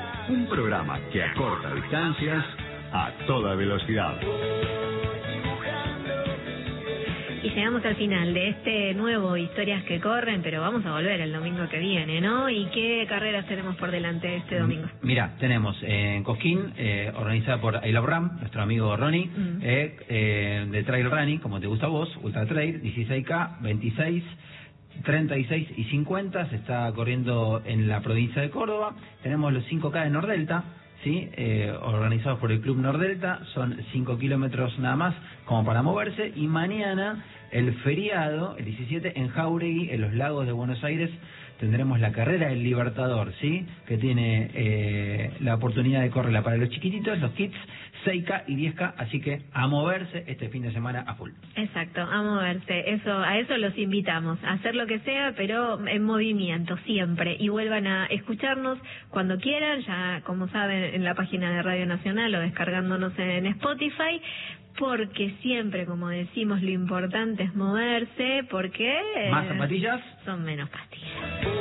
Un programa que acorta distancias a toda velocidad. Y llegamos al final de este nuevo Historias que Corren, pero vamos a volver el domingo que viene, ¿no? ¿Y qué carreras tenemos por delante este domingo? Mira, tenemos en Cosquín, organizada por I Love Ram, nuestro amigo Ronnie, de Trail Running, como te gusta a vos, Ultra Trail, 16K, 26, 36 y 50, se está corriendo en la provincia de Córdoba. Tenemos los 5K de Nordelta, ¿sí? Organizados por el Club Nordelta, son 5 kilómetros nada más como para moverse, y mañana el feriado, el 17, en Jáuregui, en los lagos de Buenos Aires, tendremos la carrera del Libertador, ¿sí? Que tiene la oportunidad de correrla para los chiquititos, los kids, 6K y 10K, así que a moverse este fin de semana a full. Exacto, a moverse, a eso los invitamos, a hacer lo que sea, pero en movimiento siempre, y vuelvan a escucharnos cuando quieran, ya como saben en la página de Radio Nacional o descargándonos en Spotify, porque siempre, como decimos, lo importante es moverse, porque más zapatillas son menos pastillas.